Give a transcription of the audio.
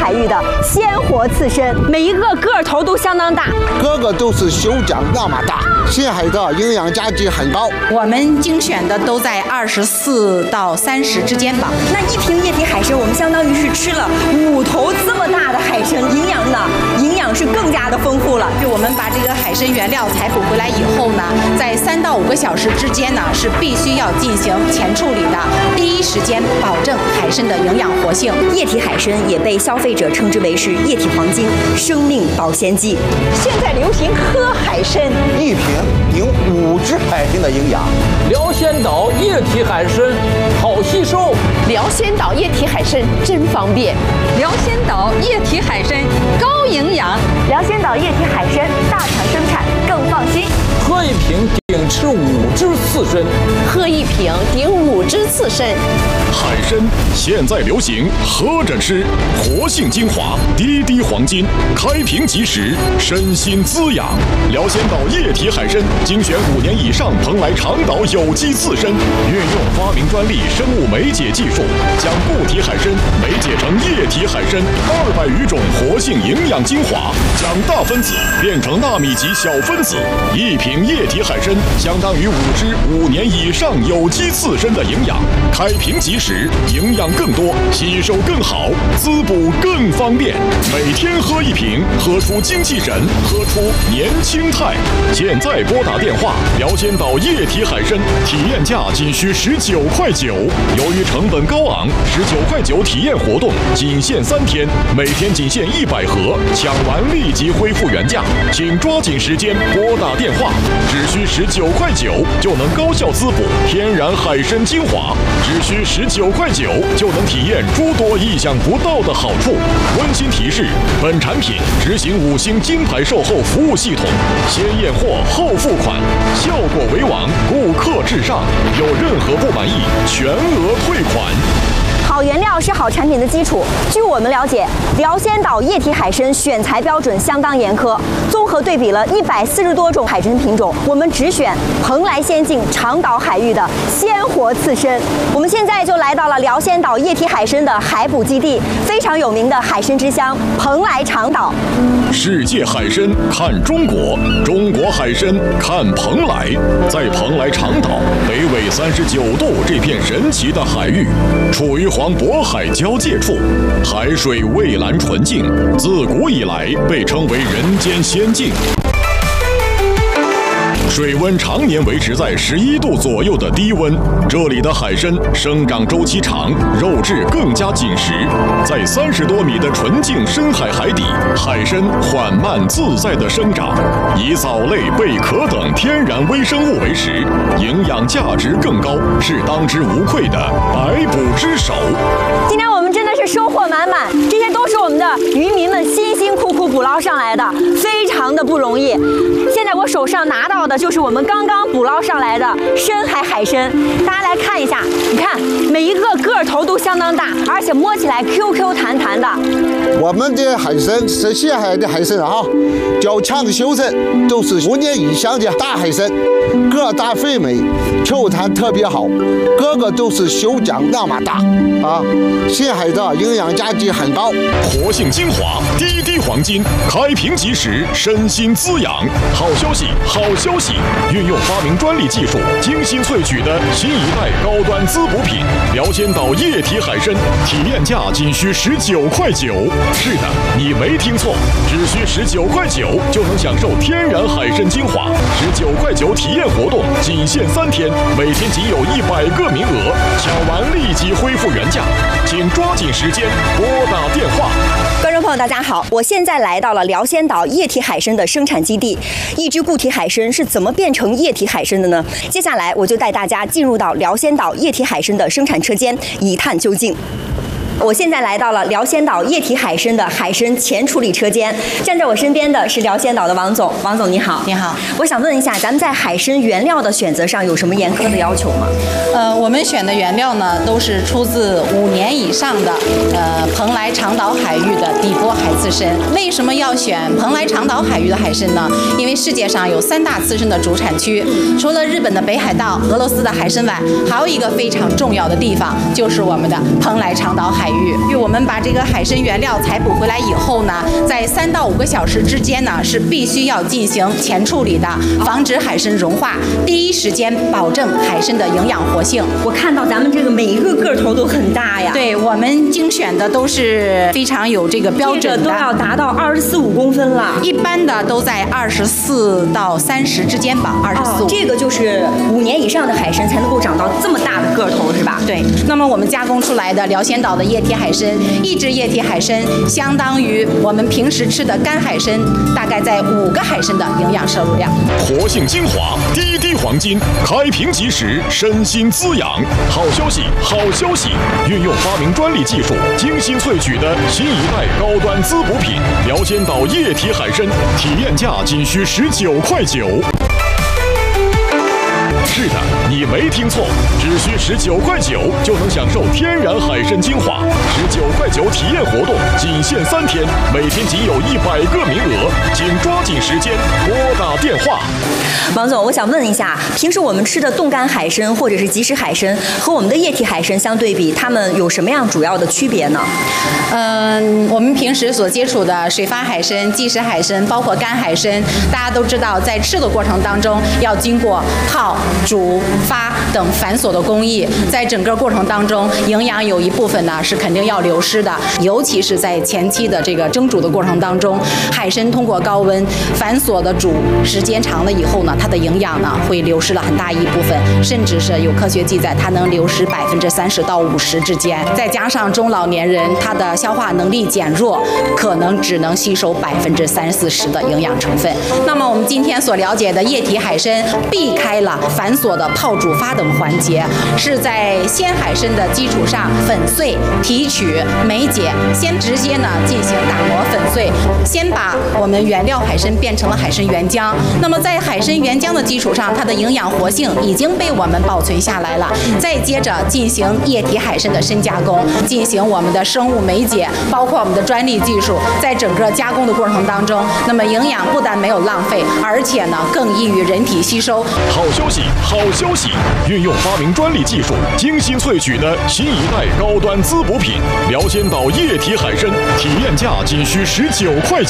海域的鲜活刺身，每一个个头都相当大， 个个都是手掌那么大，深海的营养价值很高。 我们精选的都在24到30之间吧。 那一瓶液体海参，我们相当于是吃了5头这么大的海参，营养是更加的丰富了。 就我们把这个海参原料采捕回来以后呢，在3到5个小时之间呢，是必须要进行前处理的，第一时间保证海参的营养活性。 液体海参也被消费者称之为是液体黄金、生命保鲜剂。现在流行喝海参， 一瓶顶5只海参的营养。 辽仙岛液体海参好吸收， 辽仙岛液体海参真方便， 辽仙岛液体海参高营养， 辽仙岛液体海参大厂生产更放心。 喝一瓶顶吃5只刺身， 喝一瓶顶5只刺身。 海参现在流行喝着吃，活性精华，滴滴黄金，开瓶即食，身心滋养。辽仙岛液体海参精选5年以上蓬莱长岛有机刺身，运用发明专利生物酶解技术，将固体海参酶解成液体海参200余种活性营养精华，将大分子变成纳米级小分子。一瓶液体海参相当于5只5年以上有机刺身的营养，开瓶即食，营养更多，吸收更好，滋补更方便。每天喝一瓶，喝出精气神，喝出年轻态。现在拨打电话，辽仙岛液体海参体验价仅需19.9块。由于成本高昂，19.9块体验活动仅限3天，每天仅限100盒，抢完立即恢复原价，请抓紧时间拨打电话。只需19.9块就能高效滋补天然海参精华，只需19.9块就能体验诸多意想不到的好处。温馨提示：本产品执行5星金牌售后服务系统，先验货后付款，效果为王，顾客至上。有任何不满意，全额退款。 好原料是好产品的基础。据我们了解，辽仙岛液体海参选材标准相当严苛，综合对比了140多种海参品种，我们只选蓬莱仙境长岛海域的鲜活刺参。我们现在就来到了辽仙岛液体海参的海捕基地，非常有名的海参之乡蓬莱长岛。 世界海参看中国，中国海参看蓬莱。在蓬莱长岛北纬39度这片神奇的海域，处于黄渤海交界处，海水蔚蓝纯净，自古以来被称为人间仙境。水温常年维持在11度左右的低温，这里的海参生长周期长，肉质更加紧实。在30多米的纯净深海海底，海参缓慢自在地生长，以藻类、贝壳等天然微生物为食，营养价值更高，是当之无愧的百捕之首。 今天我们真的是收获满满，这些都是我们的渔民们辛辛苦苦捕捞上来的，非常的不容易。现在我手上拿到的就是我们刚刚捕捞上来的深海海参，大家来看一下，你看每一个个头都相当大，而且摸起来 QQ 弹弹的。 我们的海参是深海的海参啊，较强修身，都是5年以上的大海参，个大肥美，Q 弹特别好，个个都是手掌那么大啊，深海的营养价值很高， 活性精华，滴滴黄金，开瓶即食，身心滋养。好消息，好消息！运用发明专利技术，精心萃取的新一代高端滋补品——辽仙岛液体海参，体验价仅需19.9块。是的，你没听错，只需19.9块就能享受天然海参精华。19.9块体验活动仅限3天，每天仅有100个名额，抢完立即恢复原价，请抓紧时间拨打电话。 观众朋友，大家好，我现在来到了辽仙岛液体海参的生产基地。一只固体海参是怎么变成液体海参的呢？接下来我就带大家进入到辽仙岛液体海参的生产车间，一探究竟。我现在来到了辽仙岛液体海参的海参前处理车间，站在我身边的是辽仙岛的王总。王总你好。 你好。 我想问一下，咱们在海参原料的选择上有什么严苛的要求吗？ 我们选的原料呢，都是出自5年以上的蓬莱长岛海域的底波海刺参。为什么要选蓬莱长岛海域的海参呢？因为世界上有3大刺参的主产区，除了日本的北海道、俄罗斯的海参外，还有一个非常重要的地方，就是我们的蓬莱长岛海海域。我们把这个海参原料采捕回来以后呢，在3到5个小时之间呢，是必须要进行前处理的，防止海参融化，第一时间保证海参的营养活性。 我看到咱们这个每一个个头都很大呀。 对，我们精选的都是非常有这个标准的， 这个都要达到24、5公分了。 一般的都在24到30之间吧，24、 这个就是5年以上的海参才能够长到这么大的个头，是吧？ 对。那么我们加工出来的辽仙岛的液体海参，1只液体海参相当于我们平时吃的干海参大概在5个海参的营养摄入量。 活性精华，滴滴黄金，开瓶即食，身心滋养。好消息，好消息！运用发明专利技术，精心萃取的新一代高端滋补品辽仙岛液体海参，体验价仅需19.9块。是的，你没听错，只需19.9块就能享受天然海参精华。19.9块体验活动仅限3天，每天仅有100个名额，请抓紧时间拨打电话。 王总，我想问一下，平时我们吃的冻干海参或者是即食海参和我们的液体海参相对比，它们有什么样主要的区别呢？ 我们平时所接触的水发海参、即食海参，包括干海参，大家都知道，在吃的过程当中要经过泡、煮、发等繁琐的工艺，在整个过程当中，营养有一部分呢是肯定要流失的，尤其是在前期的这个蒸煮的过程当中，海参通过高温繁琐的煮，时间长了以后呢，它的营养呢会流失了很大一部分，甚至是有科学记载，它能流失30%到50%之间。再加上中老年人他的消化能力减弱，可能只能吸收30%、40%的营养成分。那么我们今天所了解的液体海参，避开了繁琐的泡、煮、发等环节，是在鲜海参的基础上粉碎、提取、酶解，先直接呢进行打磨粉碎，先把我们原料海参变成了海参原浆。那么在海参原浆的基础上，它的营养活性已经被我们保存下来了，再接着进行液体海参的深加工，进行我们的生物酶解，包括我们的专利技术，在整个加工的过程当中，那么营养不但没有浪费，而且呢更易于人体吸收。 好消息，好消息！运用发明专利技术，精心萃取的新一代高端滋补品辽仙岛液体海参，体验价仅需19.9块。